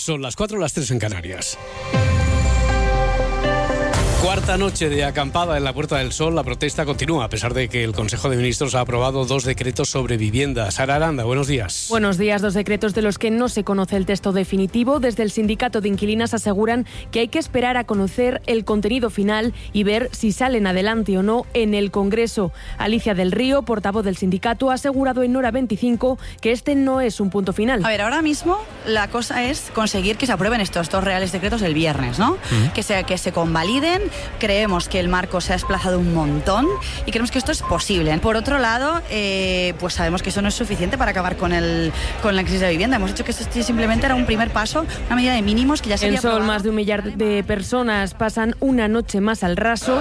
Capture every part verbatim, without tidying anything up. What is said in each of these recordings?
Son las cuatro, las tres en Canarias. Cuarta noche de acampada en la Puerta del Sol. La protesta continúa a pesar de que el Consejo de Ministros ha aprobado dos decretos sobre vivienda. Sara Aranda, buenos días. Buenos días. Dos decretos de los que no se conoce el texto definitivo. Desde el sindicato de inquilinas aseguran que hay que esperar a conocer el contenido final y ver si salen adelante o no en el Congreso. Alicia del Río, portavoz del sindicato, ha asegurado en Hora veinticinco que este no es un punto final. A ver, ahora mismo la cosa es conseguir que se aprueben estos dos reales decretos el viernes, ¿no? Uh-huh. Que se, que se convaliden. Creemos que el marco se ha desplazado un montón y creemos que esto es posible. Por otro lado, eh, pues sabemos que eso no es suficiente para acabar con el con la crisis de vivienda. Hemos dicho que esto simplemente era un primer paso, una medida de mínimos que ya se había aprobado. En Sol, más de un millar de personas pasan una noche más al raso.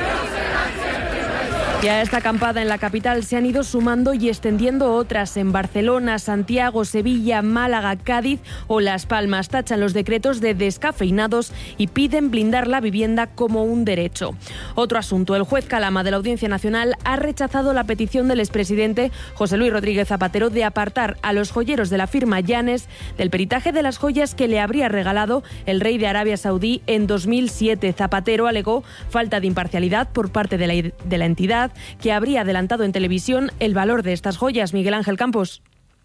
Y a esta acampada en la capital se han ido sumando y extendiendo otras en Barcelona, Santiago, Sevilla, Málaga, Cádiz o Las Palmas. Tachan los decretos de descafeinados y piden blindar la vivienda como un derecho. Otro asunto, el juez Calama de la Audiencia Nacional ha rechazado la petición del expresidente José Luis Rodríguez Zapatero de apartar a los joyeros de la firma Llanes del peritaje de las joyas que le habría regalado el rey de Arabia Saudí en dos mil siete. Zapatero alegó falta de imparcialidad por parte de la, de la entidad, que habría adelantado en televisión el valor de estas joyas. Miguel Ángel Campos.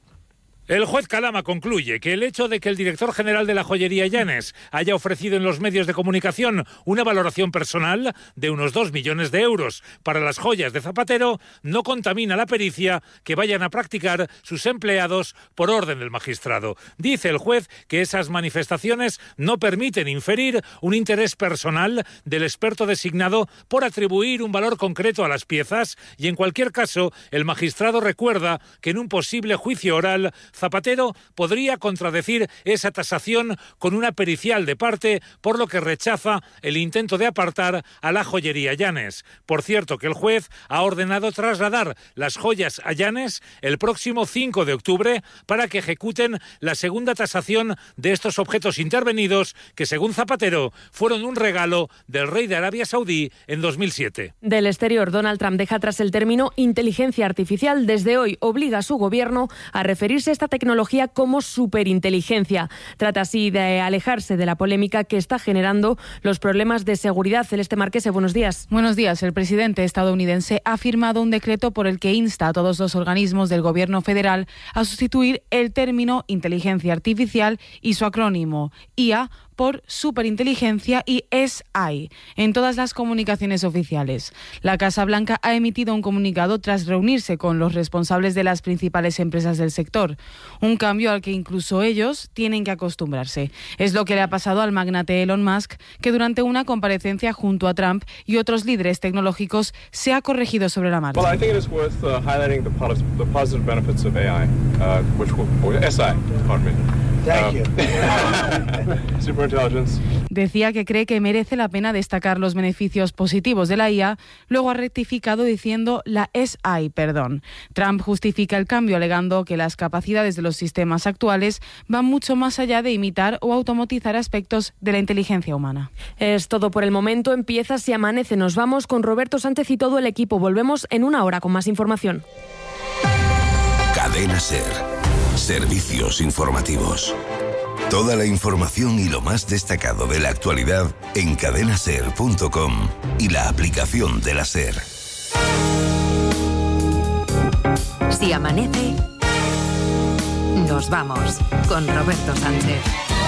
El juez Calama concluye que el hecho de que el director general de la joyería Llanes haya ofrecido en los medios de comunicación una valoración personal de unos dos millones de euros para las joyas de Zapatero no contamina la pericia que vayan a practicar sus empleados por orden del magistrado. Dice el juez que esas manifestaciones no permiten inferir un interés personal del experto designado por atribuir un valor concreto a las piezas y, en cualquier caso, el magistrado recuerda que en un posible juicio oral Zapatero podría contradecir esa tasación con una pericial de parte, por lo que rechaza el intento de apartar a la joyería Llanes. Por cierto, que el juez ha ordenado trasladar las joyas a Llanes el próximo cinco de octubre para que ejecuten la segunda tasación de estos objetos intervenidos que, según Zapatero, fueron un regalo del rey de Arabia Saudí en dos mil siete. Del exterior, Donald Trump deja atrás el término inteligencia artificial. Desde hoy obliga a su gobierno a referirse a esta tecnología como superinteligencia. Trata así de alejarse de la polémica que está generando los problemas de seguridad. Celeste Marquese, buenos días. Buenos días. El presidente estadounidense ha firmado un decreto por el que insta a todos los organismos del gobierno federal a sustituir el término inteligencia artificial y su acrónimo I A por superinteligencia y S I en todas las comunicaciones oficiales. La Casa Blanca ha emitido un comunicado tras reunirse con los responsables de las principales empresas del sector. Un cambio al que incluso ellos tienen que acostumbrarse. Es lo que le ha pasado al magnate Elon Musk, que durante una comparecencia junto a Trump y otros líderes tecnológicos se ha corregido sobre la marcha. Well, I think it is worth uh, highlighting the, pos- the positive benefits of A I, uh, which will, or S I, pardon me. Thank you. Superintelligence. Decía que cree que merece la pena destacar los beneficios positivos de la I A, luego ha rectificado diciendo la S I, perdón. Trump justifica el cambio alegando que las capacidades de los sistemas actuales van mucho más allá de imitar o automatizar aspectos de la inteligencia humana. Es todo por el momento. Empieza Si Amanece. Nos vamos con Roberto Sánchez y todo el equipo. Volvemos en una hora con más información. Cadena SER. Servicios informativos. Toda la información y lo más destacado de la actualidad en cadena ser punto com y la aplicación de la SER. Si amanece, nos vamos con Roberto Sánchez.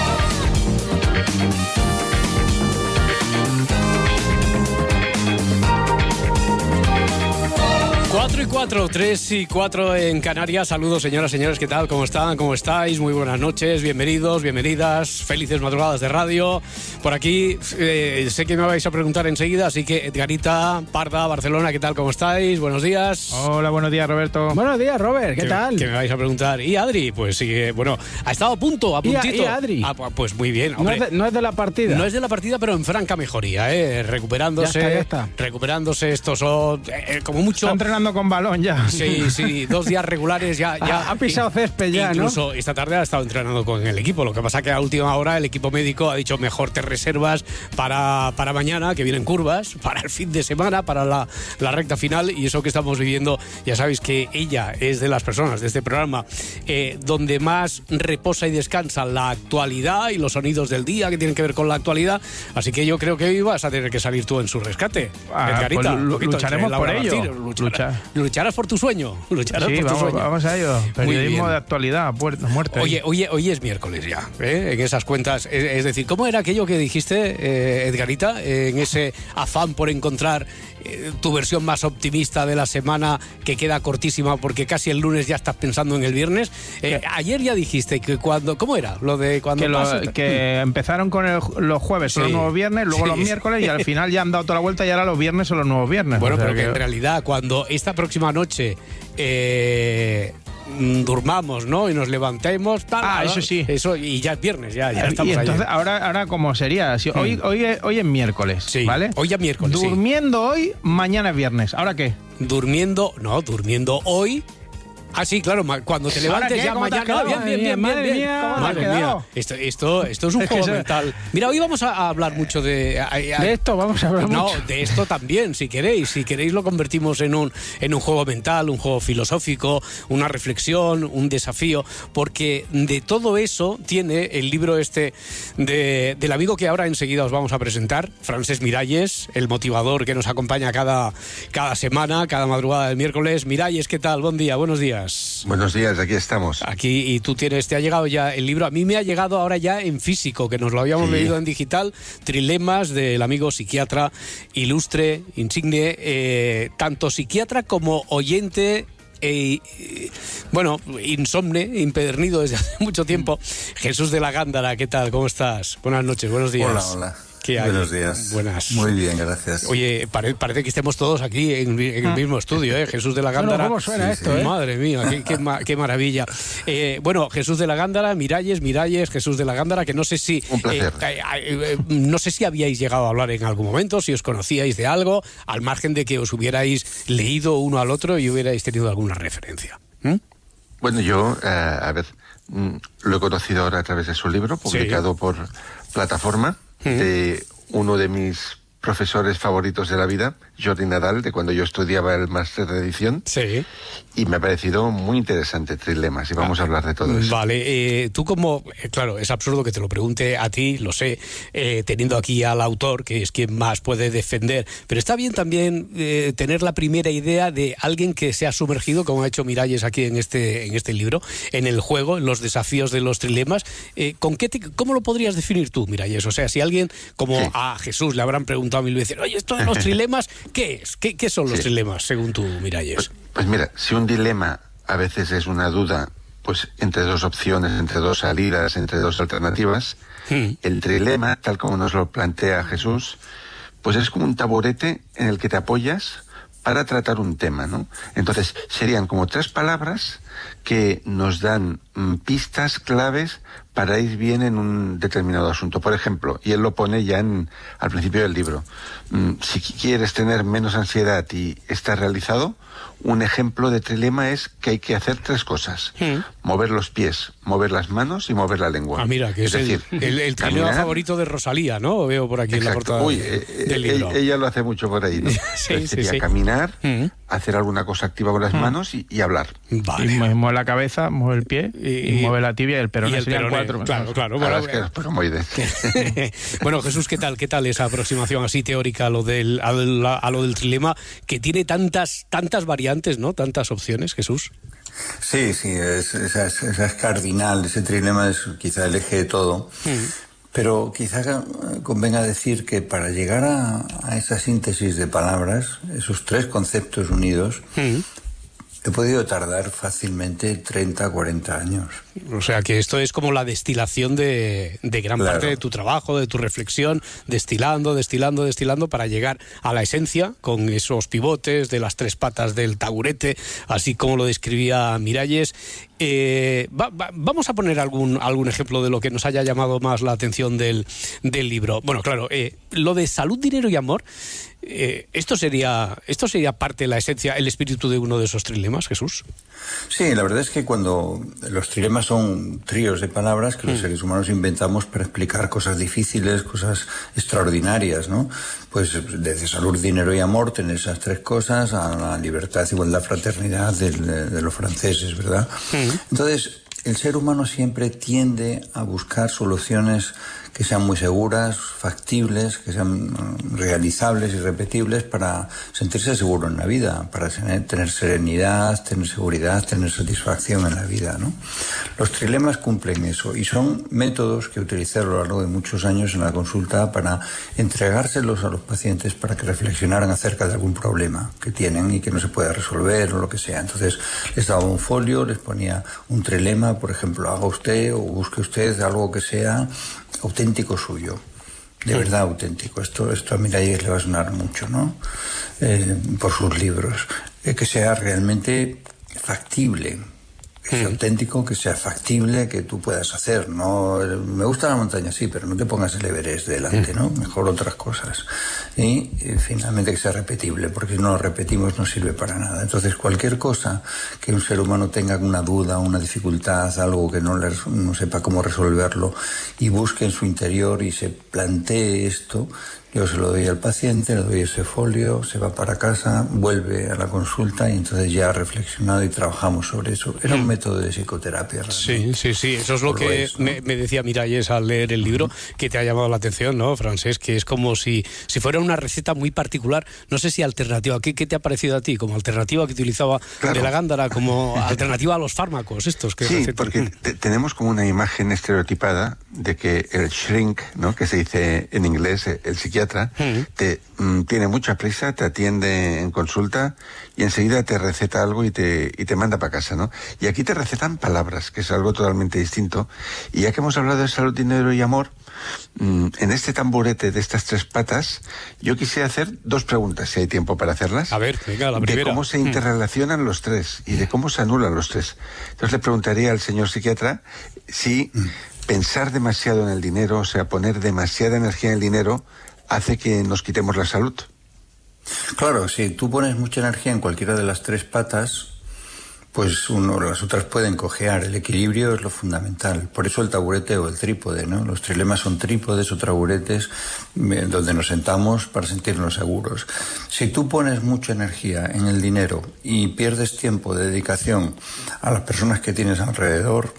Cuatro y cuatro, tres y cuatro en Canarias. Saludos, señoras, señores, ¿qué tal? ¿Cómo están? ¿Cómo estáis? Muy buenas noches, bienvenidos, bienvenidas, felices madrugadas de radio. Por aquí, eh, sé que me vais a preguntar enseguida, así que Edgarita, Parda, Barcelona, ¿qué tal? ¿Cómo estáis? Buenos días. Hola, buenos días, Roberto. Buenos días, Robert, ¿qué, ¿Qué tal? ¿Qué me vais a preguntar? ¿Y Adri? Pues sí, que, bueno, ha estado a punto, a puntito. ¿Y, y Adri? Ah, pues muy bien, hombre. No es, de, no es de la partida. No es de la partida, pero en franca mejoría, ¿eh? Recuperándose. Ya está, ya está. Recuperándose, estos son, eh, como mucho. Está entrenando entrenando con balón ya. Sí, sí, dos días regulares ya. ya ha, ha pisado césped ya, incluso ¿no? esta tarde ha estado entrenando con el equipo. Lo que pasa que a última hora el equipo médico ha dicho mejor te reservas para, para mañana, que vienen curvas, para el fin de semana, para la, la recta final. Y eso que estamos viviendo, ya sabéis que ella es de las personas de este programa eh, donde más reposa y descansa la actualidad y los sonidos del día que tienen que ver con la actualidad. Así que yo creo que hoy vas a tener que salir tú en su rescate. Ah, Edgarita, pues, un poquito, lucharemos por ello. Martín, lucharás, lucharás por tu sueño. Lucharás sí, por tu vamos, sueño. vamos a ello. Periodismo de actualidad, muerte. Oye, oye, hoy es miércoles ya, ¿eh? En esas cuentas. Es, es decir, ¿cómo era aquello que dijiste, eh, Edgarita, eh, en ese afán por encontrar eh, tu versión más optimista de la semana, que queda cortísima porque casi el lunes ya estás pensando en el viernes? Eh, ayer ya dijiste que cuando... ¿Cómo era? Lo de cuando que, lo, pasa... que empezaron con el, los jueves, son sí, los nuevos viernes, luego sí, los miércoles y al final ya han dado toda la vuelta y ahora los viernes son los nuevos viernes. Bueno, o sea pero que, que en realidad cuando esta próxima noche eh, durmamos, ¿no? Y nos levantemos, tal, ah, ¿no? eso sí. Eso, y ya es viernes, ya, ya estamos y entonces, ahí. ahora, ahora ¿cómo sería? Si hoy, hoy, es, hoy es miércoles, Sí, ¿vale? hoy ya miércoles, sí. Durmiendo hoy, mañana es viernes. ¿Ahora qué? Durmiendo, no, durmiendo hoy. Ah, sí, claro, cuando te levantes qué? ya ¿Cómo te has mañana. quedado? Bien, bien, bien, Madre bien, mía, bien. ¿cómo te has Madre quedado? mía. Esto, esto, esto es un Es que juego eso- mental. Mira, hoy vamos a, a hablar mucho de. A, a- De esto vamos a hablar no, mucho. de esto también, si queréis. Si queréis lo convertimos en un, en un juego mental, un juego filosófico, una reflexión, un desafío, porque de todo eso tiene el libro este de, del amigo que ahora enseguida os vamos a presentar, Francesc Miralles, el motivador que nos acompaña cada, cada semana, cada madrugada del miércoles. Miralles, ¿qué tal? Buen día, buenos días. Buenos días, aquí estamos. Aquí, y tú tienes, te ha llegado ya el libro. A mí me ha llegado ahora ya en físico, que nos lo habíamos Sí. leído en digital. Trilemas del amigo psiquiatra ilustre, insigne, eh, tanto psiquiatra como oyente. Eh, eh, bueno, insomne, impedernido desde hace mucho tiempo. Jesús de la Gándara, ¿qué tal? ¿Cómo estás? Buenas noches, buenos días. Hola, hola. ¿Qué hay? Buenos días. Buenas. Muy bien, gracias. Oye, pare- parece que estemos todos aquí en, en el mismo estudio, ¿eh? Jesús de la Gándara. ¿Cómo suena Sí, esto, sí. eh? Madre mía, qué, qué, ma- qué maravilla. Eh, bueno, Jesús de la Gándara, Miralles, Miralles, Jesús de la Gándara, que no sé si... Un placer. eh, eh, eh, no sé si habíais llegado a hablar en algún momento, si os conocíais de algo, al margen de que os hubierais leído uno al otro y hubierais tenido alguna referencia. ¿Mm? Bueno, yo, eh, a ver, mm, lo he conocido ahora a través de su libro, publicado por Plataforma, de uno de mis profesores favoritos de la vida, Jordi Nadal, de cuando yo estudiaba el máster de edición, Sí. y me ha parecido muy interesante Trilemas, y vamos a hablar de todo eso. Vale, eh, tú como, eh, claro, es absurdo que te lo pregunte a ti, lo sé, eh, teniendo aquí al autor, que es quien más puede defender, pero está bien también eh, tener la primera idea de alguien que se ha sumergido, como ha hecho Miralles aquí en este, en este libro, en el juego, en los desafíos de los trilemas. Eh, ¿con qué te- ¿Cómo lo podrías definir tú, Miralles? O sea, si alguien, como Sí. a Jesús le habrán preguntado mil veces, oye, esto de los trilemas, ¿qué es? ¿Qué, qué son los Sí. trilemas, según tú, Miralles? Pues, pues mira, si un dilema a veces es una duda, pues entre dos opciones, entre dos salidas, entre dos alternativas, Hmm. el trilema, tal como nos lo plantea Jesús, pues es como un taburete en el que te apoyas para tratar un tema, ¿no? Entonces, serían como tres palabras que nos dan mm, pistas claves para ir bien en un determinado asunto. Por ejemplo, y él lo pone ya en, al principio del libro, mm, si qui- quieres tener menos ansiedad y estar realizado, un ejemplo de trilema es que hay que hacer tres cosas. Hmm. Mover los pies, mover las manos y mover la lengua. Ah, mira, que es, el, decir, el, el trilema caminar. favorito de Rosalía, ¿no? Veo por aquí en la Exacto. portada Uy, de- eh, del eh, libro. ella lo hace mucho por ahí, ¿no? Sí, Entonces, sí, sería sí. caminar, Mm. hacer alguna cosa activa con las manos y, y hablar. Vale. Y mu- mueve la cabeza, mueve el pie y, Y- mueve la tibia y el peroné. y el Serían peroné, cuatro. claro, claro. Ahora Bueno, es que los peromoides. bueno, Jesús, ¿qué tal? ¿Qué tal esa aproximación así teórica a lo del, a la- a lo del trilema, que tiene tantas, tantas variantes, ¿no? Tantas opciones, Jesús. Sí, sí, es, esa, es, esa es cardinal, ese trilema es quizá el eje de todo. Pero quizá eh, convenga decir que para llegar a, a esa síntesis de palabras, esos tres conceptos unidos, he podido tardar fácilmente treinta, cuarenta años. O sea que esto es como la destilación de, de gran Claro. parte de tu trabajo, de tu reflexión, destilando, destilando, destilando para llegar a la esencia con esos pivotes de las tres patas del taburete, así como lo describía Miralles. Eh, va, va, vamos a poner algún, algún ejemplo de lo que nos haya llamado más la atención del, del libro. Bueno, claro, eh, lo de salud, dinero y amor, eh, esto sería, esto sería parte de la esencia, el espíritu de uno de esos trilemas, Jesús. Sí, la verdad es que cuando los trilemas son tríos de palabras que los Mm. seres humanos inventamos para explicar cosas difíciles, cosas extraordinarias, ¿no? Pues desde salud, dinero y amor, tener esas tres cosas, a la libertad, igualdad, fraternidad del- de los franceses, ¿verdad? Entonces, el ser humano siempre tiende a buscar soluciones que sean muy seguras, factibles, que sean mm, realizables y repetibles para sentirse seguro en la vida, para tener, tener serenidad, tener seguridad, tener satisfacción en la vida, ¿no? Los trilemas cumplen eso y son métodos que utilicé a lo largo de muchos años en la consulta para entregárselos a los pacientes para que reflexionaran acerca de algún problema que tienen y que no se puede resolver o lo que sea. Entonces les daba un folio, les ponía un trilema, por ejemplo, haga usted o busque usted algo que sea auténtico suyo, de verdad auténtico. Esto, esto a Miralles le va a sonar mucho, ¿no? Eh, por sus libros. Eh, que sea realmente factible, que sea auténtico, que sea factible, que tú puedas hacer. No, eh, me gusta la montaña, sí, pero no te pongas el Everest delante, ¿no? Mejor otras cosas. Y eh, finalmente que sea repetible, porque si no lo repetimos no sirve para nada. Entonces cualquier cosa que un ser humano tenga una duda, una dificultad, algo que no, le, no sepa cómo resolverlo y busque en su interior y se plantee esto, yo se lo doy al paciente, le doy ese folio, se va para casa, vuelve a la consulta y entonces ya ha reflexionado y trabajamos sobre eso. Era un método de psicoterapia. Sí, sí, sí, eso es lo Por lo que es, ¿no? me, me decía Miralles al leer el libro, que te ha llamado la atención, ¿no, Francés? Que es como si, si fuera una receta muy particular, no sé si alternativa. ¿Qué, qué te ha parecido a ti? Como alternativa que utilizaba Claro. de la Gándara, como alternativa a los fármacos estos que Sí, recetan. porque te- tenemos como una imagen estereotipada de que el shrink, ¿no?, que se dice en inglés, eh, el psiquiatra, te, mm, tiene mucha prisa, te atiende en consulta y enseguida te receta algo y te, y te manda para casa, ¿no? Y aquí te recetan palabras, que es algo totalmente distinto. Y ya que hemos hablado de salud, dinero y amor, mm, en este tamburete de estas tres patas, yo quisiera hacer dos preguntas, si hay tiempo para hacerlas. A ver, venga, la De primera. cómo se Mm. interrelacionan los tres y de cómo se anulan los tres. Entonces le preguntaría al señor psiquiatra si pensar demasiado en el dinero, o sea, poner demasiada energía en el dinero, hace que nos quitemos la salud. Claro, si tú pones mucha energía en cualquiera de las tres patas, pues uno, las otras pueden cojear. El equilibrio es lo fundamental. Por eso el taburete o el trípode, ¿no? Los trilemas son trípodes o taburetes eh, donde nos sentamos para sentirnos seguros. Si tú pones mucha energía en el dinero y pierdes tiempo de dedicación a las personas que tienes alrededor,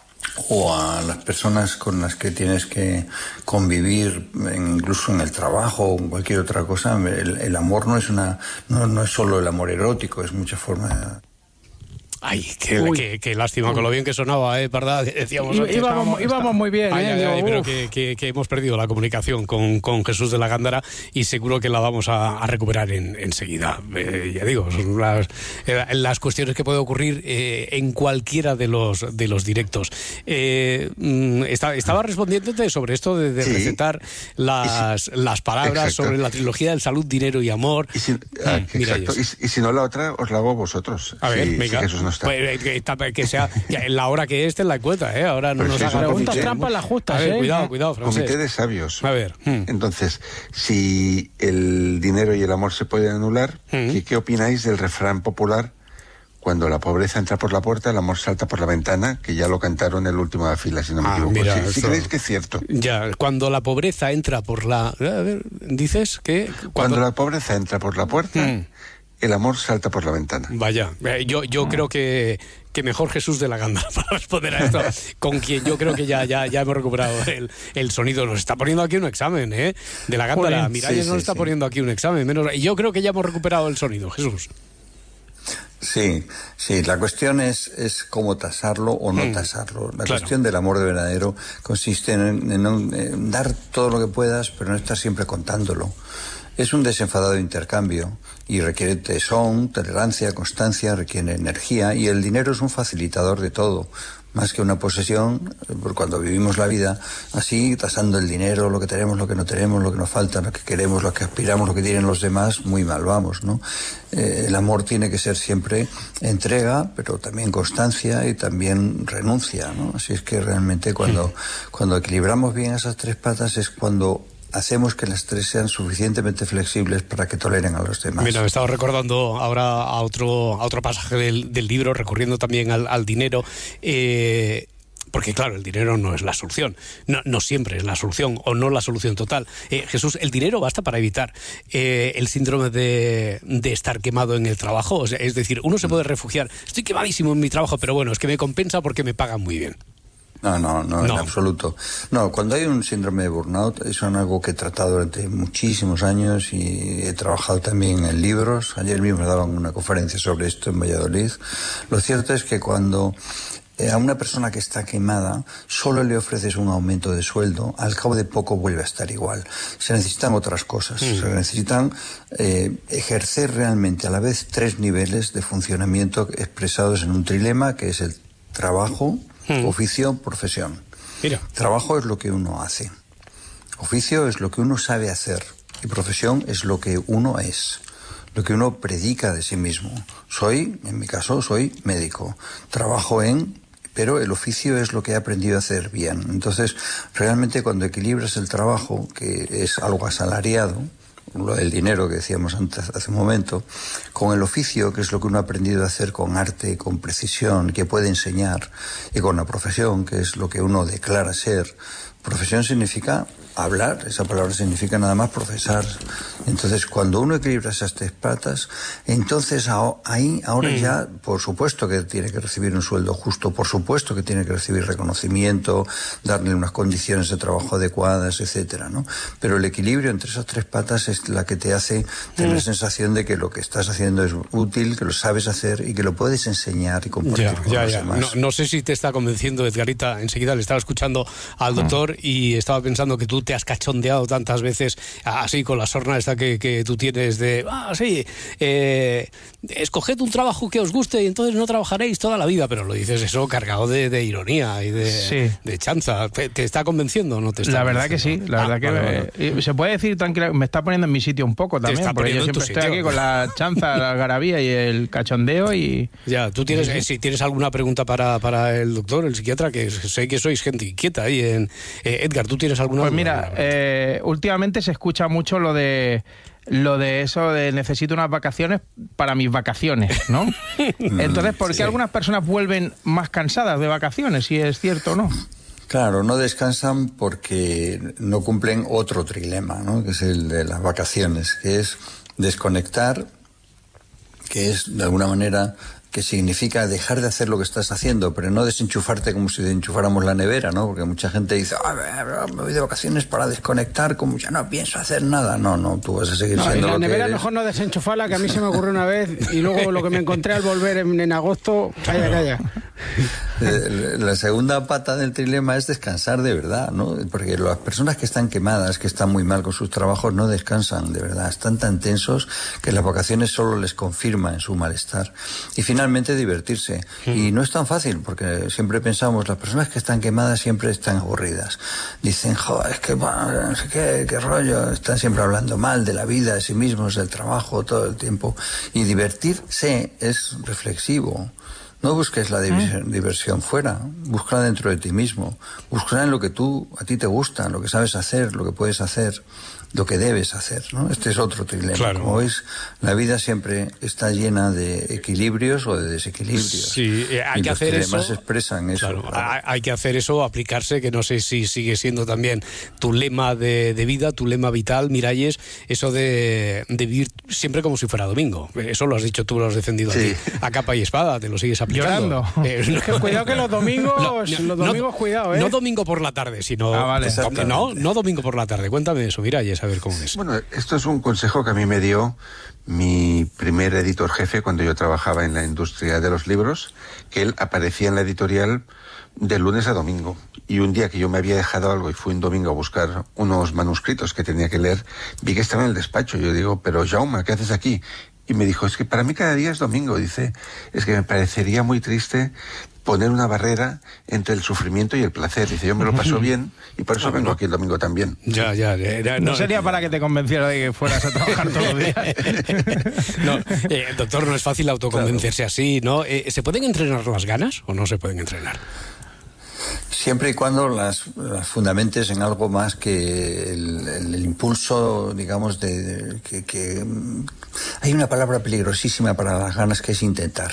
o a las personas con las que tienes que convivir, incluso en el trabajo o en cualquier otra cosa, el, el amor no es una no, no es solo el amor erótico, es mucha forma de... Ay, qué, Uy. qué, qué lástima con lo bien que sonaba, ¿eh? ¿Verdad? Decíamos I- antes, íbamos- estábamos- íbamos muy bien, Ay, ¿eh? ay, ay, Digo, pero uf. que, que- que hemos perdido la comunicación con, con Jesús de la Gándara y seguro que la vamos a, a recuperar en, enseguida. Eh, ya digo, son las, eh, las cuestiones que puede ocurrir eh, en cualquiera de los, de los directos. Eh, mm, está- estaba respondiéndote sobre esto de, de Sí. recetar las, las palabras Exacto. sobre la trilogía del salud, dinero y amor. Y si, ah, Mm, mira exacto. ellos. Y, y si no, la otra os la hago a vosotros. A ver, si, si venga. Jesús no está. Pues, eh, que, está- que sea que en la hora que esté en la cuenta, ¿eh? Ahora no Pues nos sí, hagan son Preguntas comité. trampas las justas, A ver, ¿eh? cuidado, cuidado, Francés. Comité de sabios. A ver. mm. Entonces, si el dinero y el amor se pueden anular, Mm. ¿qué, qué opináis del refrán popular? Cuando la pobreza entra por la puerta, el amor salta por la ventana, que ya lo cantaron en la última fila, si no me Ah, equivoco. mira, ¿Sí, sí esto- creéis que es cierto? Ya, cuando la pobreza entra por la... A ver, ¿dices que...? Cuando la pobreza entra por la puerta, Mm. el amor salta por la ventana. Vaya, eh, yo, yo creo que, que mejor Jesús de la Gándara para responder a esto, con quien yo creo que ya, ya, ya hemos recuperado el, el sonido. Nos está poniendo aquí un examen, ¿eh? De la Gándara. Jolín, Miralles sí, nos sí, está sí. poniendo aquí un examen. Menos, y yo creo que ya hemos recuperado el sonido, Jesús. Sí, sí, la cuestión es, es cómo tasarlo o no tasarlo. La claro. cuestión del amor de verdadero consiste en, en, en dar todo lo que puedas, pero no estar siempre contándolo. Es un desenfadado intercambio y requiere tesón, tolerancia, constancia, requiere energía, y el dinero es un facilitador de todo. Más que una posesión, cuando vivimos la vida así, tasando el dinero, lo que tenemos, lo que no tenemos, lo que nos falta, lo que queremos, lo que aspiramos, lo que tienen los demás, muy mal vamos, ¿no? Eh, el amor tiene que ser siempre entrega, pero también constancia y también renuncia, ¿no? Así es que realmente cuando, cuando equilibramos bien esas tres patas es cuando hacemos que las tres sean suficientemente flexibles para que toleren a los demás. Mira, me estaba recordando ahora a otro, a otro pasaje del, del libro, recurriendo también al, al dinero, eh, porque claro, el dinero no es la solución, no, no siempre es la solución, o no la solución total. Eh, Jesús, el dinero basta para evitar eh, el síndrome de, de estar quemado en el trabajo, o sea, es decir, uno se puede refugiar, estoy quemadísimo en mi trabajo, pero bueno, es que me compensa porque me pagan muy bien. No, no, no, no, en absoluto. No, cuando hay un síndrome de burnout, eso es algo que he tratado durante muchísimos años y he trabajado también en libros. Ayer mismo daban una conferencia sobre esto en Valladolid. Lo cierto es que cuando a una persona que está quemada solo le ofreces un aumento de sueldo, al cabo de poco vuelve a estar igual. Se necesitan otras cosas. Mm. Se necesitan eh, ejercer realmente a la vez tres niveles de funcionamiento expresados en un trilema, que es el trabajo, Hmm. oficio, profesión. Mira. Trabajo es lo que uno hace. Oficio es lo que uno sabe hacer. Y profesión es lo que uno es. Lo que uno predica de sí mismo. Soy, en mi caso, soy médico. Trabajo en... pero el oficio es lo que he aprendido a hacer bien. Entonces, realmente cuando equilibras el trabajo, que es algo asalariado, lo del dinero que decíamos antes, hace un momento, con el oficio, que es lo que uno ha aprendido a hacer con arte, con precisión, que puede enseñar, y con la profesión, que es lo que uno declara ser. Profesión significa hablar, esa palabra significa nada más profesar. Entonces, cuando uno equilibra esas tres patas, entonces ahí, ahora mm. ya, por supuesto que tiene que recibir un sueldo justo, por supuesto que tiene que recibir reconocimiento, darle unas condiciones de trabajo adecuadas, etcétera, ¿no? Pero el equilibrio entre esas tres patas es la que te hace tener mm. sensación de que lo que estás haciendo es útil, que lo sabes hacer y que lo puedes enseñar y compartir ya, con ya, los ya. demás. No, no sé si te está convenciendo, Edgarita. Enseguida le estaba escuchando al doctor mm. y estaba pensando que tú te has cachondeado tantas veces así con la sorna esta que, que tú tienes de, ah, sí, eh, escoged un trabajo que os guste y entonces no trabajaréis toda la vida, pero lo dices eso cargado de, de ironía y de, sí. de chanza. ¿Te, ¿Te está convenciendo o no te está La verdad que sí, la ah, verdad que vale, me, vale. se puede decir tranquila, me está poniendo en mi sitio un poco también, porque yo siempre estoy aquí con la chanza, la algarabía y el cachondeo y... Ya, tú tienes, eh, si tienes alguna pregunta para, para el doctor, el psiquiatra, que sé que sois gente inquieta ahí en... Eh, Edgar, ¿tú tienes alguna? Pues mira, eh, últimamente se escucha mucho lo de lo de eso de necesito unas vacaciones para mis vacaciones, ¿no? Entonces, ¿por qué sí. algunas personas vuelven más cansadas de vacaciones, si es cierto o no? Claro, no descansan porque no cumplen otro trilema, ¿no? Que es el de las vacaciones, que es desconectar, que es de alguna manera... que significa dejar de hacer lo que estás haciendo, pero no desenchufarte como si desenchufáramos la nevera, ¿no? Porque mucha gente dice, ah, me voy de vacaciones para desconectar, como ya no pienso hacer nada. No, no, tú vas a seguir no, siendo la lo nevera que eres. Mejor no desenchufarla, que a mí se me ocurrió una vez, y luego lo que me encontré al volver en, en agosto, calla, calla. La segunda pata del trilema es descansar de verdad, ¿no? Porque las personas que están quemadas, que están muy mal con sus trabajos, no descansan de verdad. Están tan tensos que las vacaciones solo les confirman su malestar. Y finalmente divertirse. Mm. Y no es tan fácil, porque siempre pensamos, las personas que están quemadas siempre están aburridas. Dicen, joder, es que, bueno, no sé qué, qué rollo, están siempre hablando mal de la vida, de sí mismos, del trabajo, todo el tiempo. Y divertirse es reflexivo. No busques la diversión, diversión fuera, búscala dentro de ti mismo, búscala en lo que tú, a ti te gusta, en lo que sabes hacer, lo que puedes hacer, lo que debes hacer, ¿no? Este es otro trilema. Claro. Como veis, la vida siempre está llena de equilibrios o de desequilibrios. Sí, hay y que los hacer eso. Además expresan eso. Claro, claro. Hay que hacer eso, aplicarse, que no sé si sigue siendo también tu lema de, de vida, tu lema vital, Miralles, eso de, de vivir siempre como si fuera domingo. Eso lo has dicho tú, lo has defendido sí. aquí, a capa y espada, te lo sigues aplicando. aplicando. Llorando. Eh, no, Es que cuidado que los domingos, no, los domingos, no, cuidado, ¿eh? No domingo por la tarde, sino... Ah, vale. dom- no, no domingo por la tarde. Cuéntame eso, Miralles, a ver cómo es. Bueno, esto es un consejo que a mí me dio mi primer editor jefe cuando yo trabajaba en la industria de los libros, que él aparecía en la editorial de lunes a domingo. Y un día que yo me había dejado algo y fui un domingo a buscar unos manuscritos que tenía que leer, vi que estaba en el despacho. Yo digo, pero Jaume, ¿qué haces aquí? Y me dijo, es que para mí cada día es domingo. Dice, es que me parecería muy triste poner una barrera entre el sufrimiento y el placer. Dice, yo me lo paso bien y por eso vengo aquí el domingo también. Ya, ya. ya, ya No no, sería para que te convenciera de que fueras a trabajar todos los días. no, eh, doctor, no es fácil autoconvencerse así, ¿no? Eh, ¿Se pueden entrenar las ganas o no se pueden entrenar? Siempre y cuando las, las fundamentes en algo más que el, el, el impulso, digamos, de, de que, que... Hay una palabra peligrosísima para las ganas que es intentar.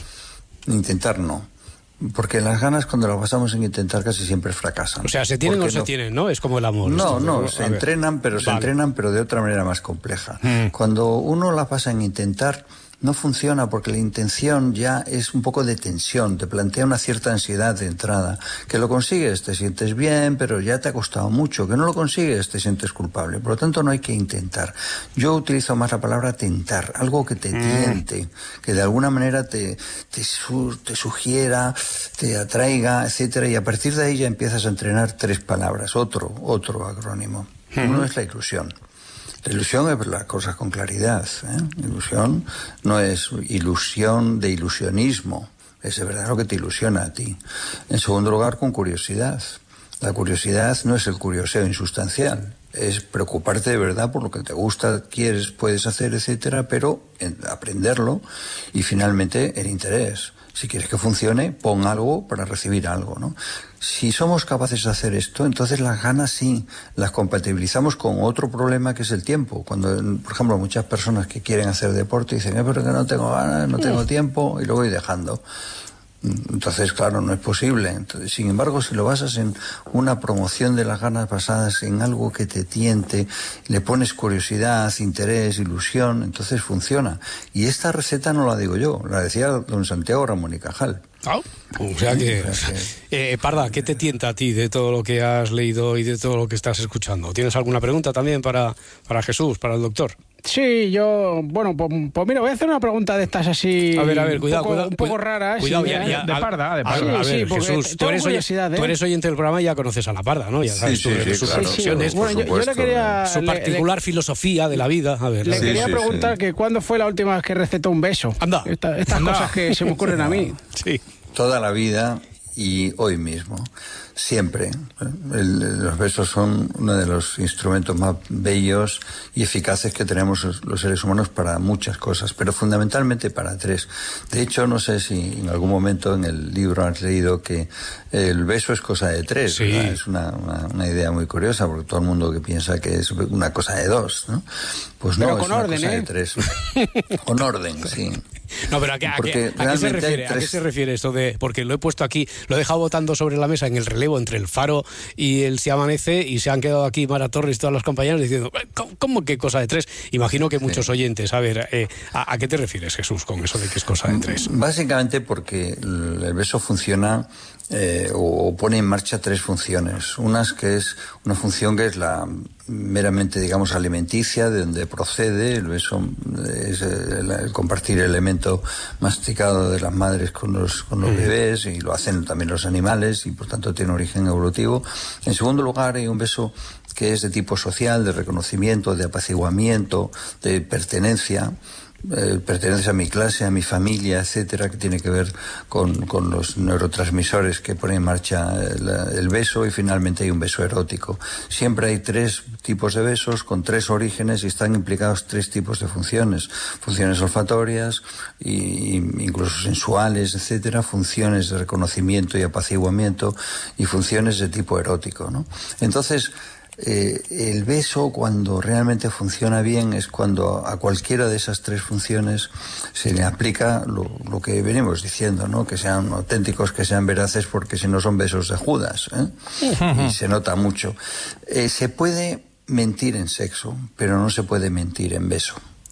Mm. Intentar no. Porque las ganas, cuando las basamos en intentar, casi siempre fracasan. O sea, ¿se tienen o no se tienen, no? Es como el amor. No, esto, no, ¿no? se A ver. entrenan, pero Vale. se entrenan, pero de otra manera más compleja. Mm. Cuando uno las basa en intentar, no funciona porque la intención ya es un poco de tensión, te plantea una cierta ansiedad de entrada. Que lo consigues, te sientes bien, pero ya te ha costado mucho. Que no lo consigues, te sientes culpable. Por lo tanto, no hay que intentar. Yo utilizo más la palabra tentar, algo que te tiente, que de alguna manera te, te, su, te sugiera, te atraiga, etcétera. Y a partir de ahí ya empiezas a entrenar tres palabras, otro, otro acrónimo. Uno es la ilusión. La ilusión es ver las cosas con claridad, ¿eh? Ilusión no es ilusión de ilusionismo, es de verdad lo que te ilusiona a ti. En segundo lugar, con curiosidad. La curiosidad no es el curioseo insustancial, es preocuparte de verdad por lo que te gusta, quieres, puedes hacer, etcétera, pero aprenderlo. Y finalmente, el interés. Si quieres que funcione, pon algo para recibir algo, ¿no? Si somos capaces de hacer esto, entonces las ganas sí las compatibilizamos con otro problema que es el tiempo. Cuando, por ejemplo, muchas personas que quieren hacer deporte dicen, eh, pero que no tengo ganas, no tengo tiempo, y lo voy dejando. Entonces, claro, no es posible. Entonces, sin embargo, si lo basas en una promoción de las ganas basadas en algo que te tiente, le pones curiosidad, interés, ilusión, entonces funciona. Y esta receta no la digo yo, la decía don Santiago Ramón y Cajal. Oh, o sea que, eh, Parda, ¿qué te tienta a ti de todo lo que has leído y de todo lo que estás escuchando? ¿Tienes alguna pregunta también para, para Jesús, para el doctor? Sí, yo, bueno, pues, pues mira, voy a hacer una pregunta de estas así. A ver, a ver, cuidado, un poco, cuidado. un poco raras. Cuidado, sí, ya, ya, de Parda, de Parda. A, a Sí, ver, sí, porque Jesús, tú tengo eres, oy- curiosidad, ¿eh? tú eres oyente del programa y ya conoces a la Parda, ¿no? Ya sabes Sí, tú sí, de sí, sus claro. reflexiones, Bueno, yo, yo le supuesto. quería... su le- particular filosofía de la vida. A ver, Le, le a ver. quería sí, preguntar sí. que cuándo fue la última vez que recetó un beso. Anda. Esta- estas Anda. cosas que se me ocurren a mí. Sí. Toda la vida y hoy mismo, siempre. El, los besos son uno de los instrumentos más bellos y eficaces que tenemos los seres humanos para muchas cosas, pero fundamentalmente para tres. De hecho, no sé si en algún momento en el libro has leído que el beso es cosa de tres. Sí. ¿Verdad? Es una, una, una idea muy curiosa, porque todo el mundo que piensa que es una cosa de dos, ¿no? Pues no, Pero es con una orden, cosa ¿eh? de tres. Con orden, sí. No, pero ¿a qué, a Porque qué- a qué se realmente refiere? hay ¿A qué tres- se refiere esto de...? Porque lo he puesto aquí, lo he dejado botando sobre la mesa en el relevo entre el Faro y el Si Amanece y se han quedado aquí Mara Torres y todas las compañeras diciendo, ¿cómo, cómo que cosa de tres? Imagino que muchos Sí. oyentes. A ver, eh, ¿a, a qué te refieres, Jesús, con eso de que es cosa de tres? Básicamente porque el el beso funciona eh, o, o pone en marcha tres funciones. Una es que es una función que es la meramente, digamos, alimenticia, de donde procede. El beso es el, el compartir el elemento masticado de las madres con los, con los bebés, y lo hacen también los animales, y por tanto tiene origen evolutivo. En segundo lugar, hay un beso que es de tipo social, de reconocimiento, de apaciguamiento, de pertenencia. Eh, pertenece a mi clase, a mi familia, etcétera, que tiene que ver con, con los neurotransmisores que ponen en marcha el, el beso. Y finalmente hay un beso erótico. Siempre hay tres tipos de besos con tres orígenes y están implicados tres tipos de funciones: funciones olfatorias, y, incluso sensuales, etcétera, funciones de reconocimiento y apaciguamiento, y funciones de tipo erótico, ¿no? Entonces, Eh, el beso, cuando realmente funciona bien, es cuando a cualquiera de esas tres funciones se le aplica lo, lo que venimos diciendo, ¿no? Que sean auténticos, que sean veraces, porque si no son besos de Judas, ¿eh? Y se nota mucho. Eh, se puede mentir en sexo, pero no se puede mentir en beso.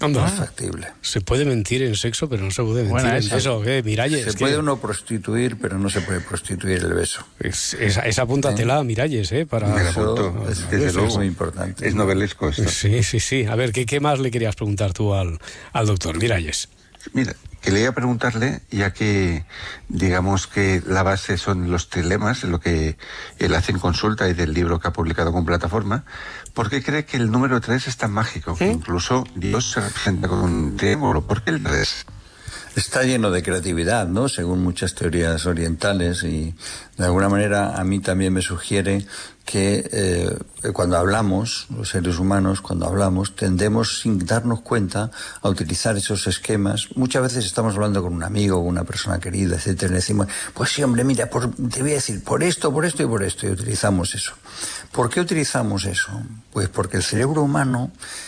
Anda. Es factible. Se puede mentir en sexo, pero no se puede mentir Buena en esa. beso. ¿Qué, Miralles? Se ¿qué? puede uno prostituir, pero no se puede prostituir el beso. Es, esa, esa apúntatela, Miralles, ¿eh? Para... Me la Eso apunto, es, desde eso luego. es muy importante. Es novelesco esto. Sí, sí, sí. A ver, ¿qué, qué más le querías preguntar tú al, al doctor Miralles? Mira, quería preguntarle, ya que digamos que la base son los trilemas, lo que él hace en consulta y del libro que ha publicado con Plataforma, ¿por qué cree que el número tres es tan mágico? Que incluso Dios se representa con un triángulo. ¿Por qué el tres? Está lleno de creatividad, ¿no? Según muchas teorías orientales, y de alguna manera a mí también me sugiere que eh, cuando hablamos, los seres humanos, cuando hablamos, tendemos sin darnos cuenta a utilizar esos esquemas. Muchas veces estamos hablando con un amigo, con una persona querida, etcétera, y le decimos, pues sí, hombre, mira, por, te voy a decir por esto, por esto y por esto, y utilizamos eso. ¿Por qué utilizamos eso? Pues porque el cerebro humano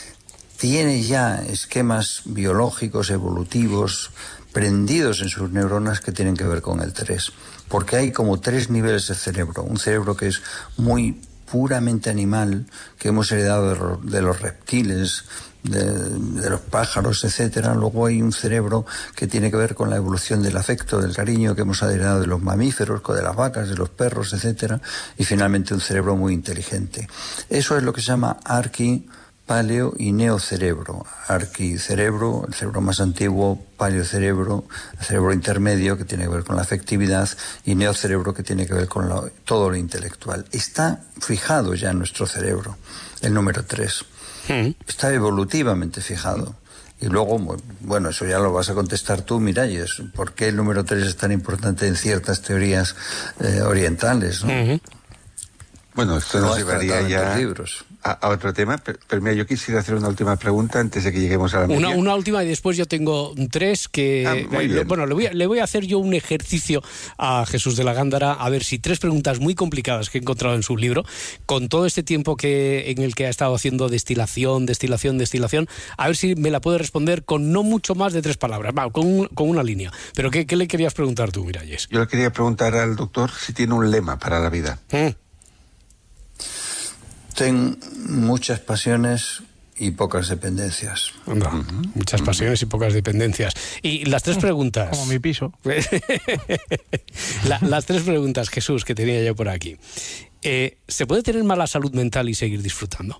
tiene ya esquemas biológicos, evolutivos, prendidos en sus neuronas que tienen que ver con el tres. Porque hay como tres niveles de cerebro. Un cerebro que es muy puramente animal, que hemos heredado de, de los reptiles, de, de los pájaros, etcétera. Luego hay un cerebro que tiene que ver con la evolución del afecto, del cariño que hemos heredado de los mamíferos, de las vacas, de los perros, etcétera. Y finalmente un cerebro muy inteligente. Eso es lo que se llama arqui, paleo y neocerebro. Arquicerebro, el cerebro más antiguo, paleocerebro, el cerebro intermedio, que tiene que ver con la afectividad, y neocerebro, que tiene que ver con lo, todo lo intelectual. Está fijado ya en nuestro cerebro, el número tres. Está evolutivamente fijado. Y luego, bueno, eso ya lo vas a contestar tú, Miralles. ¿Por qué el número tres es tan importante en ciertas teorías eh, orientales, ¿no? Uh-huh. Bueno, esto No nos has llevaría tratado en ya tus libros. a, a otro tema, pero, pero mira, yo quisiera hacer una última pregunta antes de que lleguemos a la Una, media. una última y después yo tengo tres que... Ah, muy eh, bien. bueno, le voy, a, le voy a hacer yo un ejercicio a Jesús de la Gándara, a ver si tres preguntas muy complicadas que he encontrado en su libro, con todo este tiempo que en el que ha estado haciendo destilación, destilación, destilación, a ver si me la puede responder con no mucho más de tres palabras, va, con, un- con una línea. Pero ¿qué, qué le querías preguntar tú, Miralles? Yo le quería preguntar al doctor si tiene un lema para la vida. Mm. Ten muchas pasiones y pocas dependencias. Anda, muchas pasiones y pocas dependencias. Y las tres preguntas... Como mi piso. La- las tres preguntas, Jesús, que tenía yo por aquí. Eh, ¿Se puede tener mala salud mental y seguir disfrutando?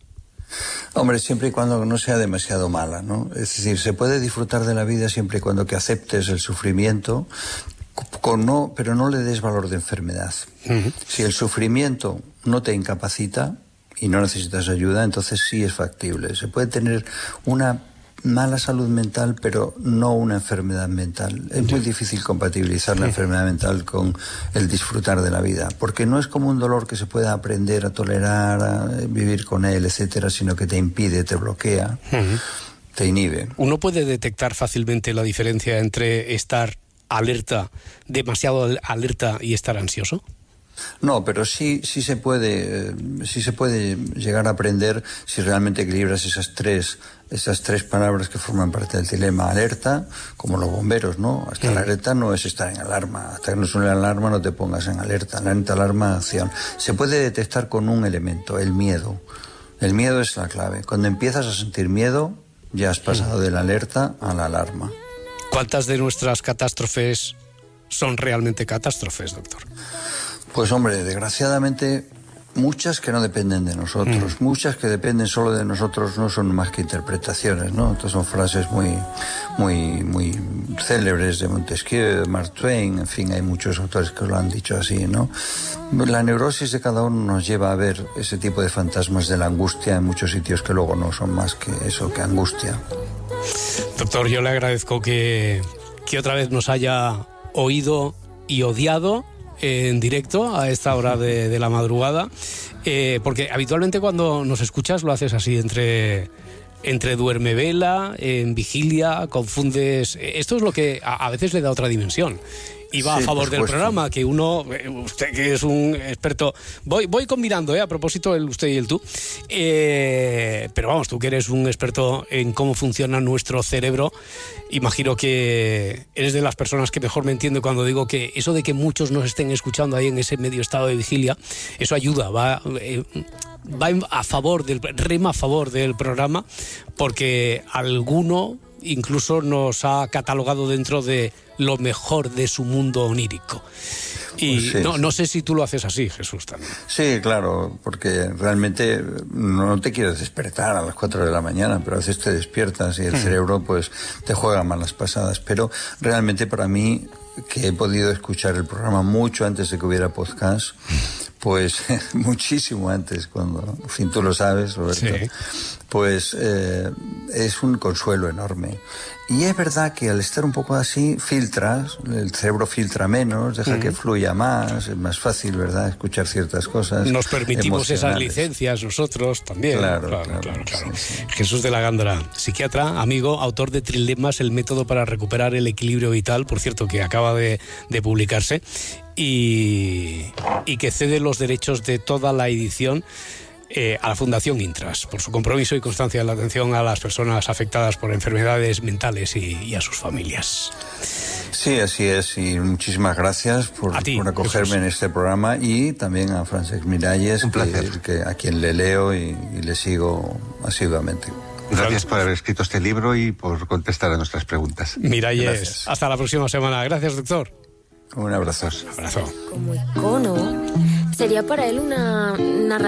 Hombre, siempre y cuando no sea demasiado mala, ¿no? Es decir, se puede disfrutar de la vida siempre y cuando que aceptes el sufrimiento, con no, pero no le des valor de enfermedad. Uh-huh. Si el sufrimiento no te incapacita y no necesitas ayuda, entonces sí es factible. Se puede tener una mala salud mental, pero no una enfermedad mental. Es muy difícil compatibilizar la enfermedad mental con el disfrutar de la vida, porque no es como un dolor que se pueda aprender a tolerar, a vivir con él, etcétera, sino que te impide, te bloquea, Uh-huh. te inhibe. ¿Uno puede detectar fácilmente la diferencia entre estar alerta, demasiado alerta, y estar ansioso? No, pero sí, sí se puede, eh, sí se puede llegar a aprender si realmente equilibras esas tres, esas tres palabras que forman parte del dilema. Alerta, como los bomberos, ¿no? Hasta la alerta no es estar en alarma. Hasta que no suene la alarma no te pongas en alerta. Alerta, alarma, acción. Se puede detectar con un elemento, el miedo. El miedo es la clave. Cuando empiezas a sentir miedo, ya has pasado de la alerta a la alarma. ¿Cuántas de nuestras catástrofes son realmente catástrofes, doctor? Pues hombre, desgraciadamente muchas que no dependen de nosotros, mm. muchas que dependen solo de nosotros no son más que interpretaciones, ¿no? Entonces son frases muy, muy, muy célebres de Montesquieu, de Mark Twain, en fin, hay muchos autores que lo han dicho así, ¿no? La neurosis de cada uno nos lleva a ver ese tipo de fantasmas de la angustia en muchos sitios que luego no son más que eso, que angustia. Doctor, yo le agradezco que, que otra vez nos haya oído y odiado en directo a esta hora de, de la madrugada, eh, porque habitualmente cuando nos escuchas lo haces así entre, entre duermevela, en vigilia, confundes. Esto es lo que a, a veces le da otra dimensión. Y va Sí, a favor por del supuesto. programa, que uno, eh, usted que es un experto, voy, voy combinando, eh, a propósito el usted y el tú, eh, pero vamos, tú que eres un experto en cómo funciona nuestro cerebro, imagino que eres de las personas que mejor me entiende cuando digo que eso de que muchos nos estén escuchando ahí en ese medio estado de vigilia, eso ayuda, va, eh, va a favor del rema a favor del programa, porque alguno incluso nos ha catalogado dentro de lo mejor de su mundo onírico. Y pues sí, no, sí. no sé si tú lo haces así, Jesús, también. Sí, claro, porque realmente no te quieres despertar a las cuatro de la mañana, pero a veces te despiertas y el Hmm. cerebro pues te juega malas pasadas. Pero realmente para mí, que he podido escuchar el programa mucho antes de que hubiera podcast, pues muchísimo antes, cuando, en fin, tú lo sabes, Roberto, Sí. pues eh, es un consuelo enorme. Y es verdad que al estar un poco así, filtras, el cerebro filtra menos, deja Mm. que fluya más, es más fácil, ¿verdad?, escuchar ciertas cosas. Nos permitimos esas emocionales. licencias nosotros también. Claro, claro, claro, claro, claro. sí, sí. Jesús de la Gándara, psiquiatra, amigo, autor de Trilemas, el método para recuperar el equilibrio vital, por cierto, que acaba de, de publicarse, y, y que cede los derechos de toda la edición Eh, a la Fundación Intras, por su compromiso y constancia en la atención a las personas afectadas por enfermedades mentales y, y a sus familias. Sí, así es, y muchísimas gracias por, A ti, por acogerme Jesús. en este programa, y también a Francesc Miralles, Un placer. que, que a quien le leo y, y le sigo asiduamente. Gracias por haber escrito este libro y por contestar a nuestras preguntas. Miralles, Gracias. hasta la próxima semana. Gracias, doctor. Un abrazo. Un abrazo. Como icono, sería para él una narrativa